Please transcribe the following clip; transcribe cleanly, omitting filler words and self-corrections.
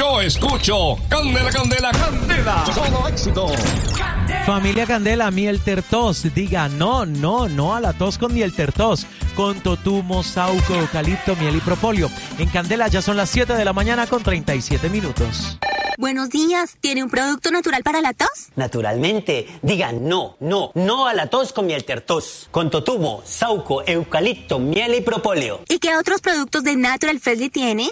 Yo escucho Candela, Candela, Candela. Solo éxito. Familia Candela, miel tertos. Diga no, no, no a la tos con miel tertos. Con totumo, sauco, eucalipto, miel y propóleo. En Candela ya son las 7 de la mañana con 37 minutos. Buenos días. ¿Tiene un producto natural para la tos? Naturalmente. Diga no, no, no a la tos con miel tertos. Con totumo, sauco, eucalipto, miel y propóleo. ¿Y qué otros productos de Natural Freshly tiene?